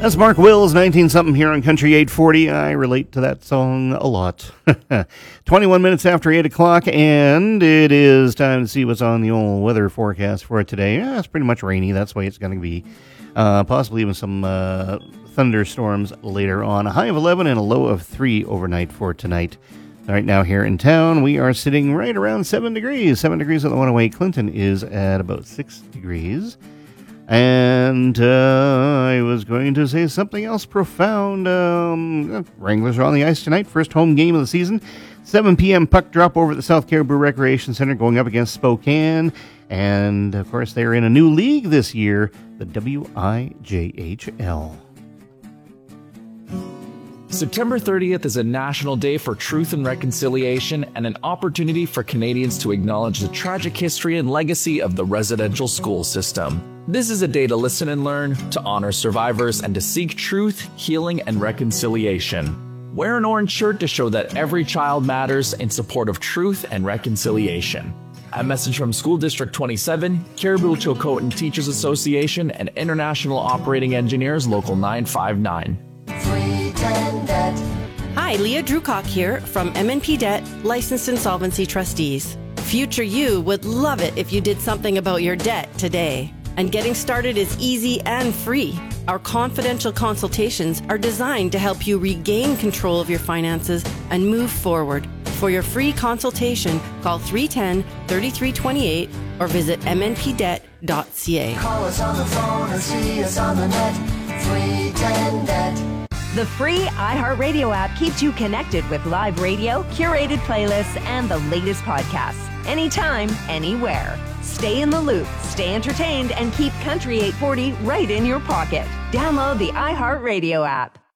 That's Mark Wills, 19-something here on Country 840. I relate to that song a lot. 21 minutes after 8 o'clock, and it is time to see what's on the old weather forecast for today. Yeah, it's pretty much rainy. That's the way it's going to be. Possibly even some thunderstorms later on. A high of 11 and a low of 3 overnight for tonight. Right now here in town, we are sitting right around 7 degrees. 7 degrees on the one away. Clinton is at about 6 degrees. And I was going to say something else profound. Wranglers are on the ice tonight. First home game of the season. 7 p.m. puck drop over at the South Caribou Recreation Center going up against Spokane. And, of course, they're in a new league this year, the WIJHL. September 30th is a national day for truth and reconciliation and an opportunity for Canadians to acknowledge the tragic history and legacy of the residential school system. This is a day to listen and learn, to honor survivors, and to seek truth, healing, and reconciliation. Wear an orange shirt to show that every child matters in support of truth and reconciliation. A message from School District 27, Caribou-Chilcotin Teachers Association, and International Operating Engineers Local 959. Hi, Leah Drewcock here from MNP Debt, Licensed Insolvency Trustees. Future you would love it if you did something about your debt today. And getting started is easy and free. Our confidential consultations are designed to help you regain control of your finances and move forward. For your free consultation, call 310-3328 or visit mnpdebt.ca. Call us on the phone or see us on the net. 310-DEBT. The free iHeartRadio app keeps you connected with live radio, curated playlists, and the latest podcasts. Anytime, anywhere. Stay in the loop, stay entertained, and keep Country 840 right in your pocket. Download the iHeartRadio app.